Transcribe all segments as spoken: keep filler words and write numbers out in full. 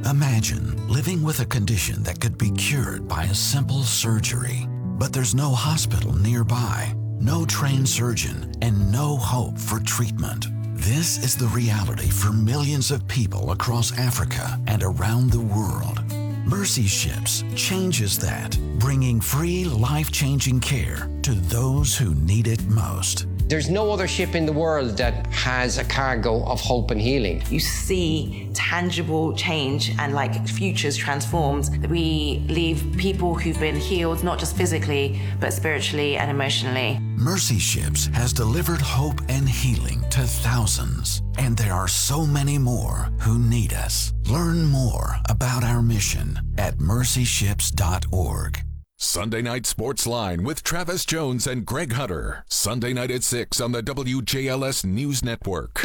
Imagine living with a condition that could be cured by a simple surgery, but there's no hospital nearby, no trained surgeon, and no hope for treatment. This is the reality for millions of people across Africa and around the world. Mercy Ships changes that, bringing free, life-changing care to those who need it most. There's no other ship in the world that has a cargo of hope and healing. You see tangible change and like futures transformed. We leave people who've been healed, not just physically, but spiritually and emotionally. Mercy Ships has delivered hope and healing to thousands, and there are so many more who need us. Learn more about our mission at mercy ships dot org. Sunday Night Sports Line with Travis Jones and Greg Hunter. Sunday night at six on the W J L S News Network.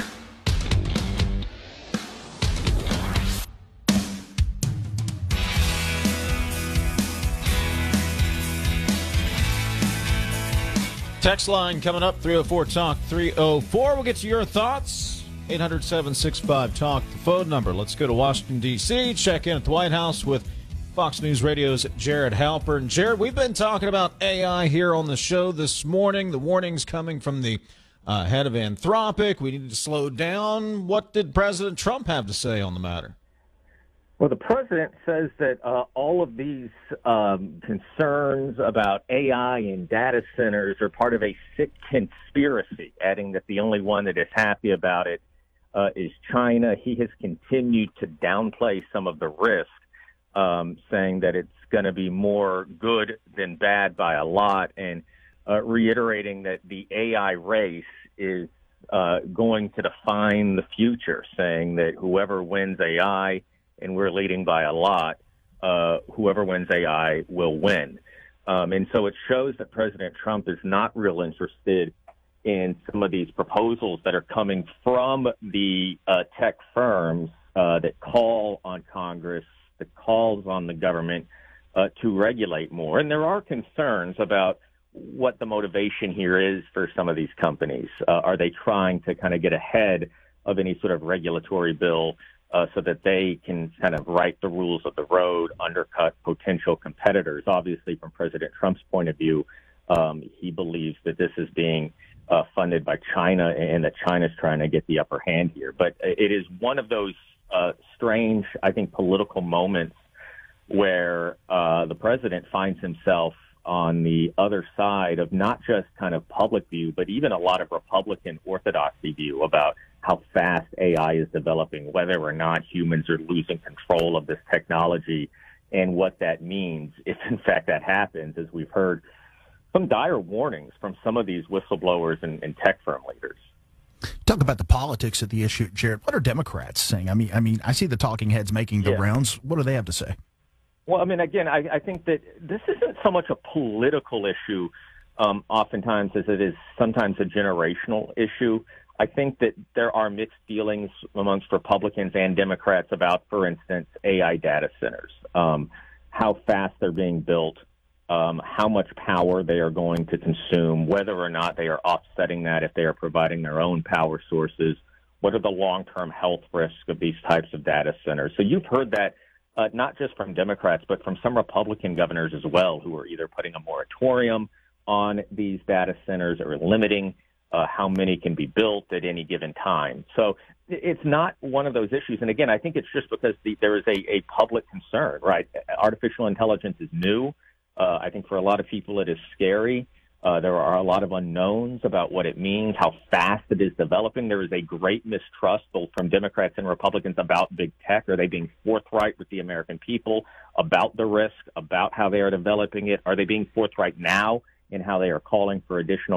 Text line coming up, three oh four talk three oh four. We'll get to your thoughts. eight hundred, seven six five, talk, the phone number. Let's go to Washington, D C Check in at the White House with Fox News Radio's Jared Halpern. Jared, we've been talking about A I here on the show this morning. The warnings coming from the uh, head of Anthropic. We need to slow down. What did President Trump have to say on the matter? Well, the president says that uh, all of these um, concerns about A I and data centers are part of a sick conspiracy, adding that the only one that is happy about it uh, is China. He has continued to downplay some of the risk. Um, saying that it's going to be more good than bad by a lot, and uh, reiterating that the A I race is uh, going to define the future, saying that whoever wins A I, and we're leading by a lot, uh, whoever wins A I will win. Um, and so it shows that President Trump is not real interested in some of these proposals that are coming from the uh, tech firms uh, that call on Congress, that calls on the government uh, to regulate more. And there are concerns about what the motivation here is for some of these companies. Uh, are they trying to kind of get ahead of any sort of regulatory bill uh, so that they can kind of write the rules of the road, undercut potential competitors? Obviously, from President Trump's point of view, um, he believes that this is being uh, funded by China and that China's trying to get the upper hand here. But it is one of those Uh, strange, I think, political moments where uh, the president finds himself on the other side of not just kind of public view, but even a lot of Republican orthodoxy view about how fast A I is developing, whether or not humans are losing control of this technology, and what that means if, in fact, that happens, as we've heard some dire warnings from some of these whistleblowers and, and tech firm leaders. Talk about the politics of the issue, Jared. What are Democrats saying? I mean, I mean, I see the talking heads making the yeah. rounds. What do they have to say? Well, I mean, again, I, I think that this isn't so much a political issue, um, oftentimes, as it is sometimes a generational issue. I think that there are mixed feelings amongst Republicans and Democrats about, for instance, A I data centers, um, how fast they're being built, Um, how much power they are going to consume, whether or not they are offsetting that if they are providing their own power sources, what are the long-term health risks of these types of data centers. So you've heard that uh, not just from Democrats, but from some Republican governors as well, who are either putting a moratorium on these data centers or limiting uh, how many can be built at any given time. So it's not one of those issues. And again, I think it's just because the, there is a, a public concern, right? Artificial intelligence is new. Uh, I think for a lot of people it is scary. Uh, there are a lot of unknowns about what it means, how fast it is developing. There is a great mistrust both from Democrats and Republicans about big tech. Are they being forthright with the American people about the risk, about how they are developing it? Are they being forthright now in how they are calling for additional